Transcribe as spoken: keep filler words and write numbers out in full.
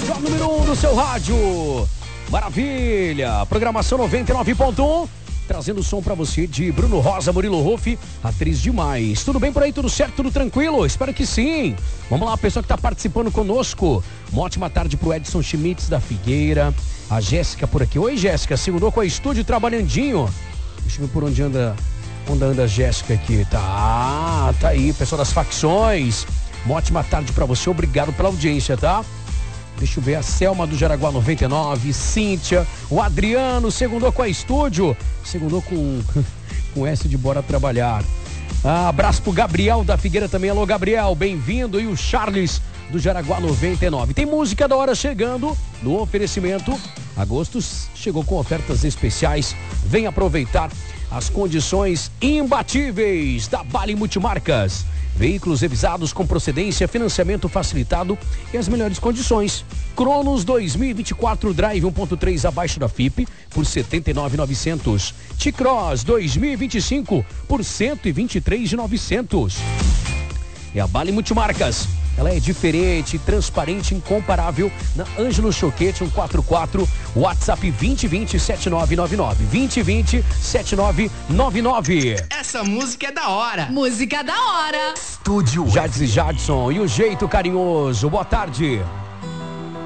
melhor número um do seu rádio. Maravilha! Programação noventa e nove ponto um, trazendo o som pra você de Bruno Rosa, Murilo Ruff, atriz demais. Tudo bem por aí? Tudo certo? Tudo tranquilo? Espero que sim. Vamos lá, a pessoa que tá participando conosco. Uma ótima tarde pro Edson Schmitz da Figueira. A Jéssica por aqui. Oi, Jéssica. Segundou com a estúdio trabalhandinho. Deixa eu ver por onde anda, onde anda a Jéssica aqui. Tá, tá aí, pessoal das facções. Uma ótima tarde pra você. Obrigado pela audiência, tá? Deixa eu ver, a Selma do Jaraguá noventa e nove, Cíntia, o Adriano, segundou com a estúdio, segundou com, com S de bora trabalhar. Ah, abraço pro Gabriel da Figueira também, alô Gabriel, bem-vindo. E o Charles do Jaraguá noventa e nove. Tem música da hora chegando no oferecimento. Agosto chegou com ofertas especiais, vem aproveitar as condições imbatíveis da Bali Multimarcas. Veículos revisados com procedência, financiamento facilitado e as melhores condições. Cronos dois mil e vinte e quatro Drive um ponto três abaixo da F I P por setenta e nove mil e novecentos. T-Cross dois mil e vinte e cinco por cento e vinte e três mil e novecentos. E a Bali Multimarcas, ela é diferente, transparente, incomparável. Na Ângelo Choquete cento e quarenta e quatro, WhatsApp vinte e vinte, setenta e nove noventa e nove. vinte e vinte, setenta e nove noventa e nove. Essa música é da hora. Música da hora. Estúdio Jades e Jadson e o jeito carinhoso. Boa tarde.